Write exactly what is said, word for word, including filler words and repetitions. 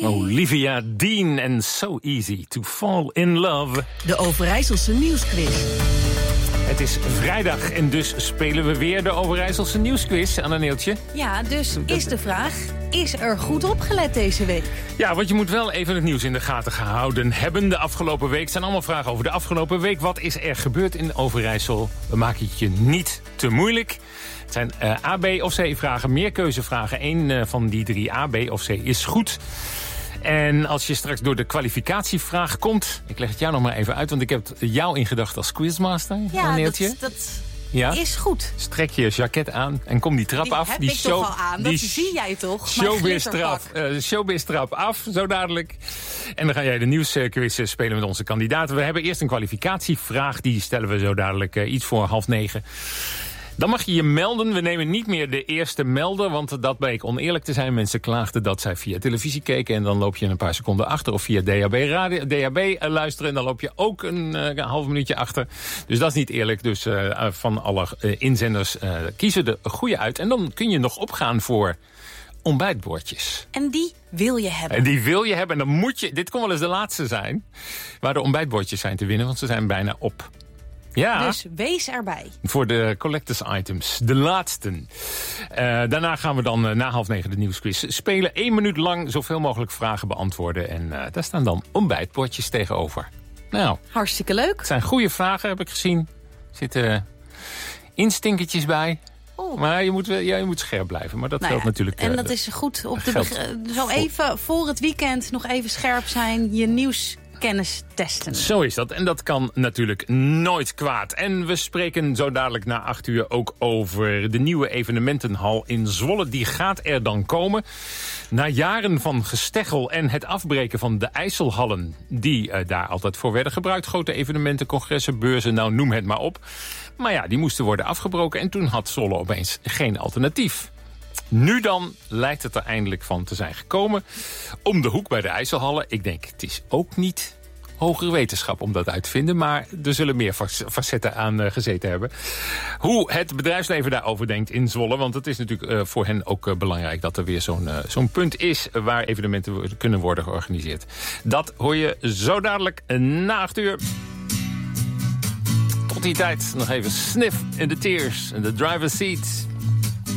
Olivia Dean en So Easy to Fall in Love. De Overijsselse Nieuwsquiz. Het is vrijdag en dus spelen we weer de Overijsselse Nieuwsquiz, Anna-Neeltje. Ja, dus is de vraag, is er goed opgelet deze week? Ja, want je moet wel even het nieuws in de gaten gehouden hebben de afgelopen week. Het zijn allemaal vragen over de afgelopen week. Wat is er gebeurd in Overijssel? We maken het je niet te moeilijk. Het zijn uh, A, B of C vragen, meerkeuzevragen. Eén uh, van die drie, A, B of C, is goed. En als je straks door de kwalificatievraag komt... ik leg het jou nog maar even uit, want ik heb jou in gedachten als quizmaster. Ja, dat, dat ja? is goed. Strek je jacket aan en kom die trap die af. Heb die ik show, toch al aan, dat zie jij toch? Showbiz-trap uh, showbiz-trap af, zo dadelijk. En dan ga jij de nieuwsquiz spelen met onze kandidaten. We hebben eerst een kwalificatievraag, die stellen we zo dadelijk uh, iets voor half negen. Dan mag je je melden. We nemen niet meer de eerste melder, want dat bleek oneerlijk te zijn. Mensen klaagden dat zij via televisie keken en dan loop je een paar seconden achter. Of via D H B, radio, D H B uh, luisteren en dan loop je ook een, uh, een half minuutje achter. Dus dat is niet eerlijk. Dus uh, van alle uh, inzenders uh, kiezen de goede uit. En dan kun je nog opgaan voor ontbijtbordjes. En die wil je hebben. En die wil je hebben. En dan moet je, dit kon wel eens de laatste zijn, waar de ontbijtbordjes zijn te winnen, want ze zijn bijna op. Ja, dus wees erbij. Voor de collectors items. De laatste. Uh, daarna gaan we dan uh, na half negen de nieuwsquiz spelen. Eén minuut lang zoveel mogelijk vragen beantwoorden. En uh, daar staan dan ontbijtbordjes tegenover. Nou, hartstikke leuk. Het zijn goede vragen, heb ik gezien. Er zitten instinkertjes bij. Oh. Maar je moet, ja, je moet scherp blijven. Maar dat nou geldt ja, natuurlijk. En dat uh, is goed. Op de begre- zo even voor het weekend nog even scherp zijn. Je nieuws... kennis testen. Zo is dat. En dat kan natuurlijk nooit kwaad. En we spreken zo dadelijk na acht uur ook over de nieuwe evenementenhal in Zwolle. Die gaat er dan komen. Na jaren van gesteggel en het afbreken van de IJsselhallen... die uh, daar altijd voor werden gebruikt. Grote evenementen, congressen, beurzen, nou noem het maar op. Maar ja, die moesten worden afgebroken. En toen had Zwolle opeens geen alternatief. Nu dan lijkt het er eindelijk van te zijn gekomen. Om de hoek bij de IJsselhallen. Ik denk, het is ook niet hogere wetenschap om dat uit te vinden. Maar er zullen meer facetten aan uh, gezeten hebben. Hoe het bedrijfsleven daarover denkt in Zwolle. Want het is natuurlijk uh, voor hen ook uh, belangrijk dat er weer zo'n uh, zo'n punt is waar evenementen kunnen worden georganiseerd. Dat hoor je zo dadelijk na acht uur. Tot die tijd nog even Sniff in the Tears in the driver's seat.